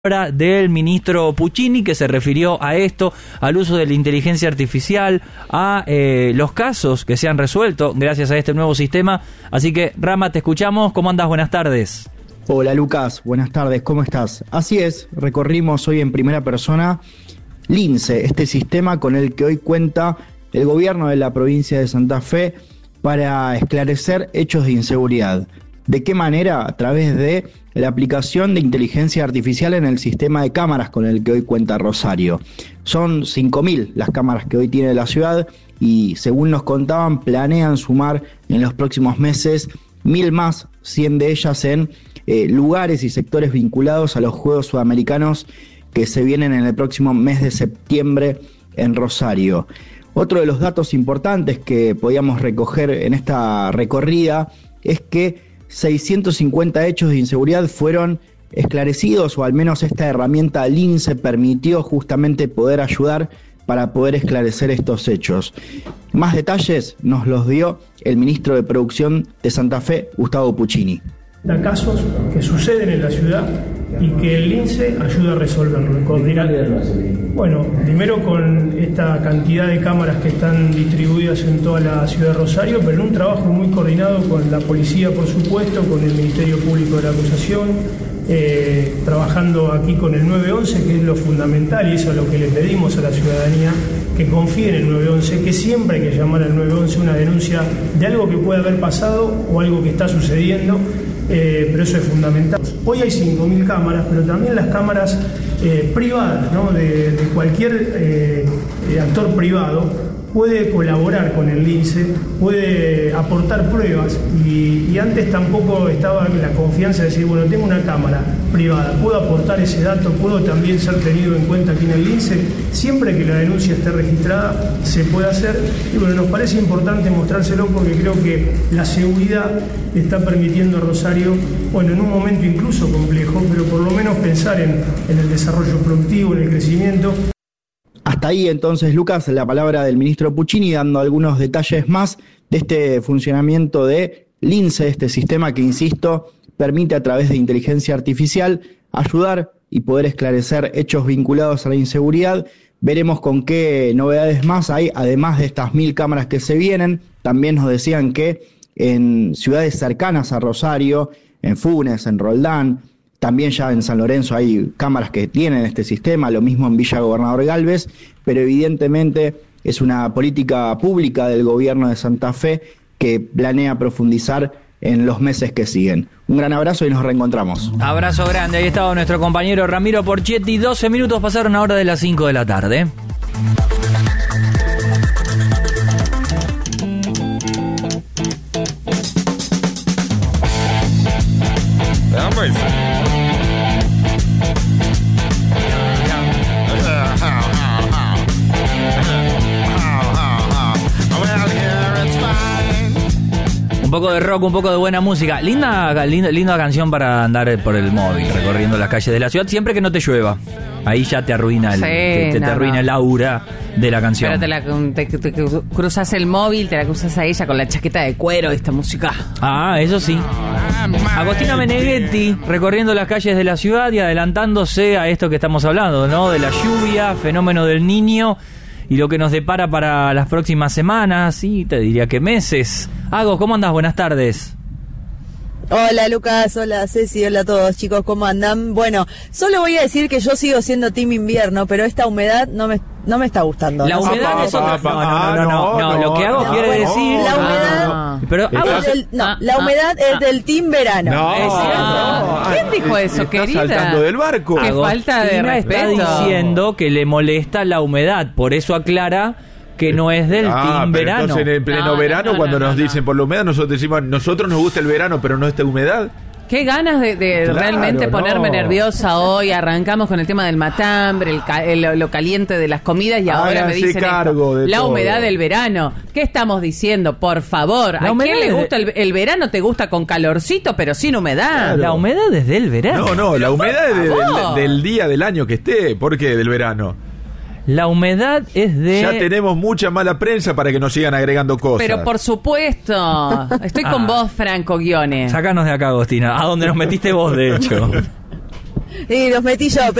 del ministro Puccini, que se refirió a esto, al uso de la inteligencia artificial, a los casos que se han resuelto gracias a este nuevo sistema. Así que, Rama, te escuchamos. ¿Cómo andás? Buenas tardes. Hola Lucas, buenas tardes, ¿cómo estás? Así es, recorrimos hoy en primera persona Lince, este sistema con el que hoy cuenta el gobierno de la provincia de Santa Fe para esclarecer hechos de inseguridad. ¿De qué manera? A través de la aplicación de inteligencia artificial en el sistema de cámaras con el que hoy cuenta Rosario. Son 5.000 las cámaras que hoy tiene la ciudad y, según nos contaban, planean sumar en los próximos meses 1.000 más, 100 de ellas en lugares y sectores vinculados a los Juegos Sudamericanos que se vienen en el próximo mes de septiembre en Rosario. Otro de los datos importantes que podíamos recoger en esta recorrida es que 650 hechos de inseguridad fueron esclarecidos, o al menos esta herramienta Lince permitió justamente poder ayudar para poder esclarecer estos hechos. Más detalles nos los dio el ministro de Producción de Santa Fe, Gustavo Puccini. Casos que suceden en la ciudad y que el Lince ayuda a resolverlo, coordinar. Bueno, primero con esta cantidad de cámaras que están distribuidas en toda la ciudad de Rosario, pero en un trabajo muy coordinado con la policía, por supuesto, con el Ministerio Público de la Acusación, trabajando aquí con el 911, que es lo fundamental, y eso es lo que le pedimos a la ciudadanía, que confíe en el 911, que siempre hay que llamar al 911 una denuncia de algo que puede haber pasado o algo que está sucediendo. Pero eso es fundamental. Hoy hay 5.000 cámaras, pero también las cámaras privadas, ¿no? de cualquier actor privado puede colaborar con el Lince, puede aportar pruebas y antes tampoco estaba la confianza de decir, bueno, tengo una cámara privada, puedo aportar ese dato, puedo también ser tenido en cuenta aquí en el Lince, siempre que la denuncia esté registrada se puede hacer. Y bueno, nos parece importante mostrárselo porque creo que la seguridad está permitiendo a Rosario, bueno, en un momento incluso complejo, pero por lo menos pensar en el desarrollo productivo, en el crecimiento. Hasta ahí entonces, Lucas, la palabra del ministro Puccini, dando algunos detalles más de este funcionamiento de Lince, este sistema que, insisto, permite a través de inteligencia artificial ayudar y poder esclarecer hechos vinculados a la inseguridad. Veremos con qué novedades más hay, además de estas 1.000 cámaras que se vienen. También nos decían que en ciudades cercanas a Rosario, en Funes, en Roldán, también ya en San Lorenzo hay cámaras que tienen este sistema, lo mismo en Villa Gobernador Galvez, pero evidentemente es una política pública del gobierno de Santa Fe que planea profundizar en los meses que siguen. Un gran abrazo y nos reencontramos. Abrazo grande, ahí estaba nuestro compañero Ramiro Porchetti. 12 minutos pasaron ahora de las 5 de la tarde. Un poco de rock, un poco de buena música. Linda canción para andar por el móvil, recorriendo las calles de la ciudad, siempre que no te llueva. Ahí ya te arruina te arruina el aura de la canción. Pero te cruzas el móvil, te la cruzas a ella con la chaqueta de cuero, esta música. Ah, eso sí. Agostina Meneghetti recorriendo las calles de la ciudad y adelantándose a esto que estamos hablando, ¿no? De la lluvia, fenómeno del Niño y lo que nos depara para las próximas semanas y te diría que meses. Agos, ¿cómo andás? Buenas tardes. Hola Lucas, hola Ceci, hola a todos chicos, ¿cómo andan? Bueno, solo voy a decir que yo sigo siendo team invierno, pero esta humedad no me está gustando. La humedad es otra. No, lo que hago quiere decir. La humedad. Pero la humedad es del team verano. ¿Quién dijo eso, querida? Estás saltando del barco. Qué falta de respeto. Está diciendo que le molesta la humedad, por eso aclara que no es del team verano. Entonces en el pleno verano, cuando nos dicen por la humedad, nosotros decimos, nosotros nos gusta el verano, pero no esta humedad. Qué ganas de claro, realmente ponerme nerviosa hoy. Arrancamos con el tema del matambre, lo caliente de las comidas y ahora me dicen la humedad del verano. ¿Qué estamos diciendo? Por favor, ¿a quién le gusta el verano? Te gusta con calorcito, pero sin humedad. Claro. La humedad es del verano. No, la humedad es del día del año que esté. ¿Por qué del verano? La humedad es de... Ya tenemos mucha mala prensa para que nos sigan agregando cosas. Pero por supuesto. Estoy con vos, Franco Guione. Sácanos de acá, Agostina. A donde nos metiste vos, de hecho. Y los metí yo.